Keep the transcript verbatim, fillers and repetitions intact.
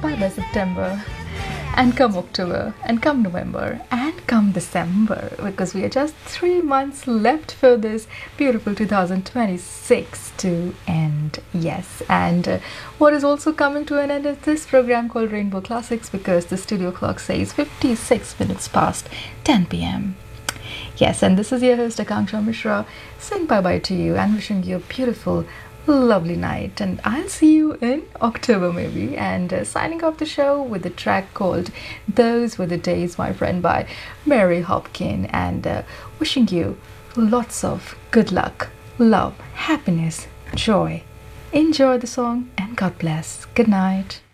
bye bye September. And come October, and come November, and come December, because we are just three months left for this beautiful two thousand twenty-six to end. Yes, and uh, what is also coming to an end is this program called Rainbow Classics, because the studio clock says fifty-six minutes past ten p m Yes, and this is your host Akanksha Mishra saying bye bye to you and wishing you a beautiful, lovely night, and I'll see you in October maybe, and uh, signing off the show with a track called Those Were the Days, my friend, by Mary Hopkin, and uh, wishing you lots of good luck, love, happiness, joy. Enjoy the song, and God bless. Good night.